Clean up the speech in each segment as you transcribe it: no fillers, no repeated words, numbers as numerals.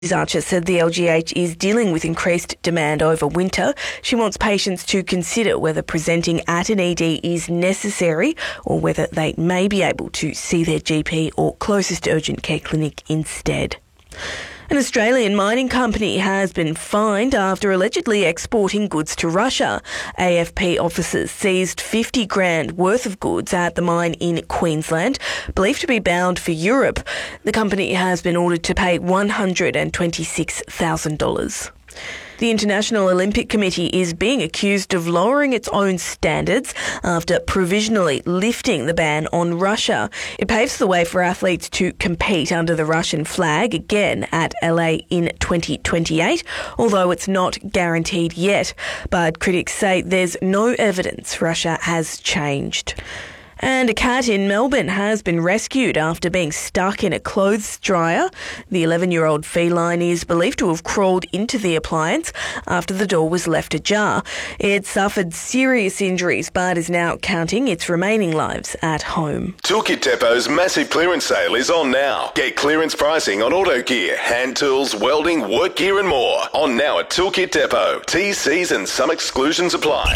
Ms. Archer said the LGH is dealing with increased demand over winter. She wants patients to consider whether presenting at an ED is necessary or whether they may be able to see their GP or closest urgent care clinic instead. An Australian mining company has been fined after allegedly exporting goods to Russia. AFP officers seized 50 grand worth of goods at the mine in Queensland, believed to be bound for Europe. The company has been ordered to pay $126,000. The International Olympic Committee is being accused of lowering its own standards after provisionally lifting the ban on Russia. It paves the way for athletes to compete under the Russian flag again at LA in 2028, although it's not guaranteed yet. But critics say there's no evidence Russia has changed. And a cat in Melbourne has been rescued after being stuck in a clothes dryer. The 11-year-old feline is believed to have crawled into the appliance after the door was left ajar. It suffered serious injuries but is now counting its remaining lives at home. Toolkit Depot's massive clearance sale is on now. Get clearance pricing on auto gear, hand tools, welding, work gear and more. On now at Toolkit Depot. T's, C's and some exclusions apply.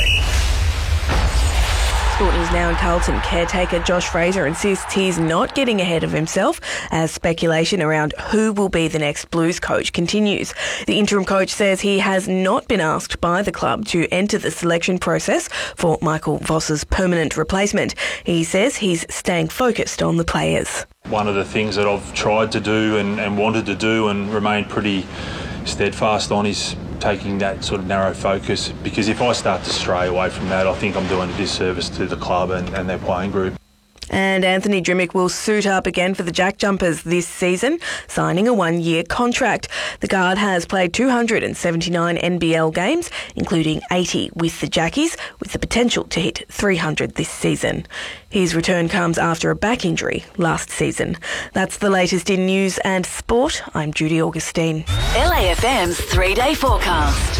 Sport News now in Carlton. Caretaker Josh Fraser insists he's not getting ahead of himself as speculation around who will be the next Blues coach continues. The interim coach says he has not been asked by the club to enter the selection process for Michael Voss's permanent replacement. He says he's staying focused on the players. One of the things that I've tried to do and wanted to do and remained pretty steadfast on is taking that sort of narrow focus, because if I start to stray away from that, I think I'm doing a disservice to the club and their playing group. And Anthony Drimmick will suit up again for the Jack Jumpers this season, signing a one-year contract. The guard has played 279 NBL games, including 80 with the Jackies, with the potential to hit 300 this season. His return comes after a back injury last season. That's the latest in news and sport. I'm Judy Augustine. LAFM's 3-day forecast.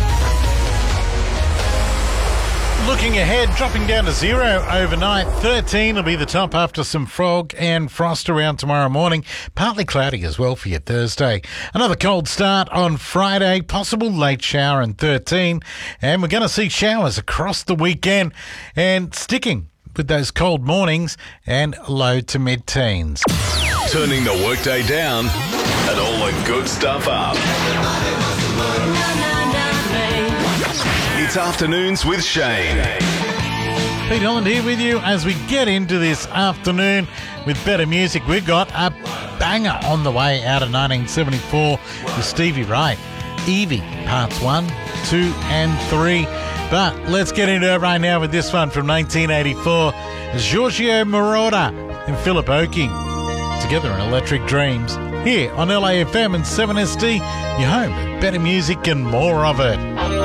Looking ahead, dropping down to 0 overnight. 13 will be the top after some fog and frost around tomorrow morning. Partly cloudy as well for your Thursday. Another cold start on Friday, possible late shower in 13. And we're going to see showers across the weekend and sticking with those cold mornings and low to mid-teens. Turning the workday down and all the good stuff up. It's Afternoons with Shane. Pete Holland here with you as we get into this afternoon with better music. We've got a banger on the way out of 1974 with Stevie Ray. Evie, parts 1, 2 and 3. But let's get into it right now with this one from 1984. Giorgio Moroder and Philip Oakey together in Electric Dreams. Here on LAFM and 7SD, your home with better music and more of it.